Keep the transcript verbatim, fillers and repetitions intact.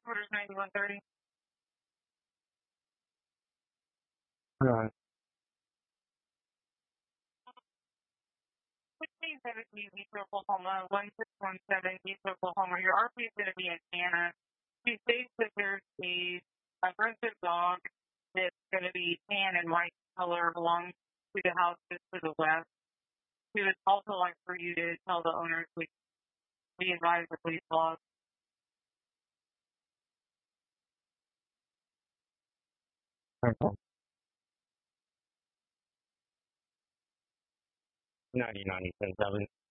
headquarters ninety-one thirty. Right. sixteen seventeen East Oklahoma, one six one seven East Oklahoma. Your R P is going to be in Anna. She states that there's a aggressive dog that's going to be tan and white color belongs to the house just to the west. We would also like for you to tell the owners we, we advise the police laws. Okay. ninety ninety-seven.